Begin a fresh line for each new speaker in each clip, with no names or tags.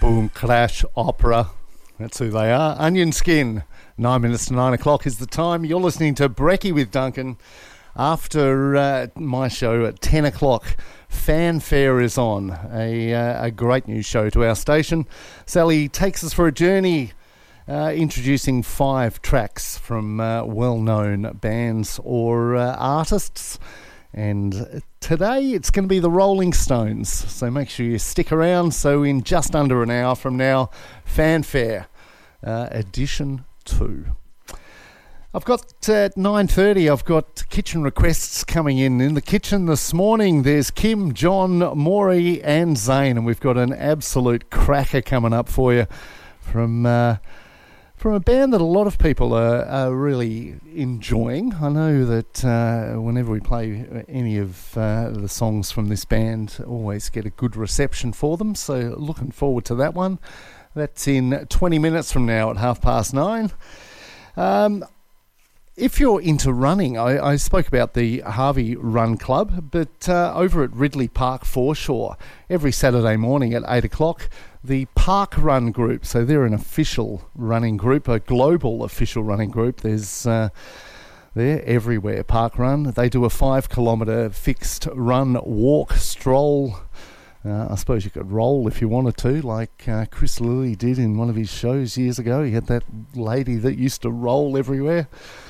Boom Clash Opera. That's who they are. Onion Skin. 9 minutes to 9 o'clock is the time. You're listening to Brekkie with Duncan. After my show at 10 o'clock, Fanfare is on. A great new show to our station. Sally takes us for a journey, introducing 5 tracks from well-known bands or artists. And today it's going to be the Rolling Stones, so make sure you stick around. So in just under an hour from now, Fanfare, edition 2. I've got at 9:30, I've got kitchen requests coming in the kitchen this morning. There's Kim, John, Maury and Zane, and we've got an absolute cracker coming up for you from a band that a lot of people are really enjoying. I know that whenever we play any of the songs from this band, always get a good reception for them, so looking forward to that one. That's in 20 minutes from now at 9:30. If you're into running, I spoke about the Harvey Run Club, but over at Ridley Park Foreshore, every Saturday morning at 8 o'clock, the Park Run group, so they're an official running group, a global official running group. They're everywhere, Park Run. They do a 5-kilometre fixed run, walk, stroll. I suppose you could roll if you wanted to, like Chris Lilly did in one of his shows years ago. He had that lady that used to roll everywhere.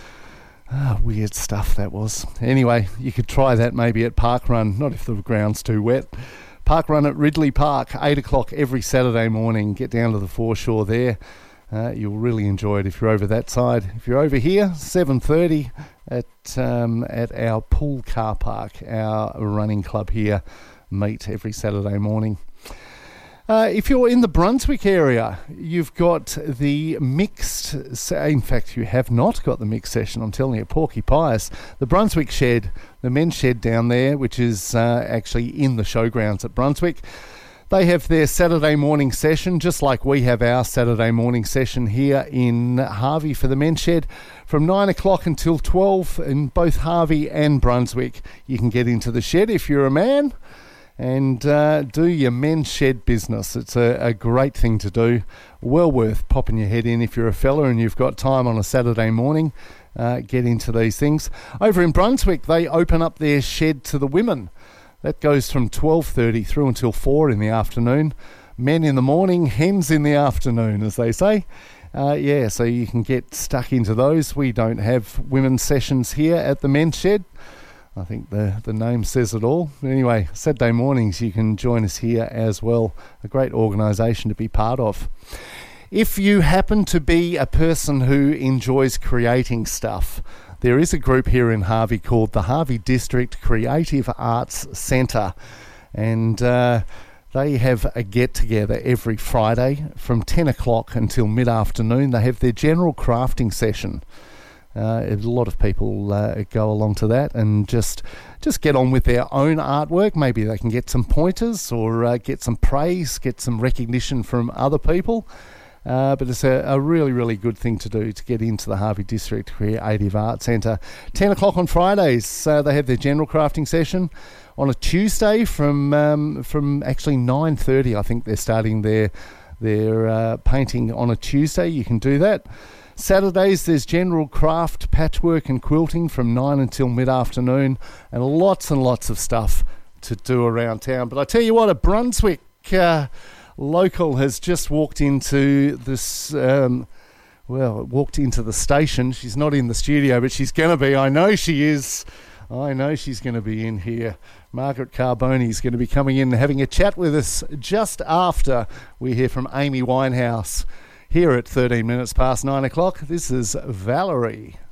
Weird stuff that was. Anyway, you could try that maybe at Park Run, not if the ground's too wet. Park Run at Ridley Park, 8 o'clock every Saturday morning. Get down to the foreshore there. You'll really enjoy it if you're over that side. If you're over here, 7:30 at our pool car park, our running club here, meet every Saturday morning. If you're in the Brunswick area, you've got the mixed... In fact, you have not got the mixed session, I'm telling you, Porky Pies. The Brunswick Shed, the men's shed down there, which is actually in the showgrounds at Brunswick. They have their Saturday morning session, just like we have our Saturday morning session here in Harvey for the men's shed. From 9 o'clock until 12 in both Harvey and Brunswick, you can get into the shed if you're a man and do your men's shed business. It's a great thing to do. Well worth popping your head in if you're a fella and you've got time on a Saturday morning. Get into these things. Over in Brunswick, they open up their shed to the women. That goes from 12:30 through until 4 in the afternoon. Men in the morning, hens in the afternoon, as they say. So you can get stuck into those. We don't have women's sessions here at the men's shed. I think the name says it all. Anyway, Saturday mornings you can join us here as well. A great organisation to be part of. If you happen to be a person who enjoys creating stuff, there is a group here in Harvey called the Harvey District Creative Arts Centre, and they have a get-together every Friday from 10 o'clock until mid-afternoon. They have their general crafting session. A lot of people go along to that and just get on with their own artwork. Maybe they can get some pointers or get some praise, get some recognition from other people. But it's a really, really good thing to do to get into the Harvey District Creative Arts Centre. 10 o'clock on Fridays, they have their general crafting session. On a Tuesday from actually 9:30, I think they're starting their painting on a Tuesday. You can do that. Saturdays, there's general craft, patchwork and quilting from 9 until mid-afternoon, and lots of stuff to do around town. But I tell you what, a Brunswick local has just walked into this, walked into the station. She's not in the studio, but she's going to be. I know she is. I know she's going to be in here. Margaret Carboni is going to be coming in and having a chat with us just after we hear from Amy Winehouse. Here at 13 minutes past 9 o'clock, this is Valerie.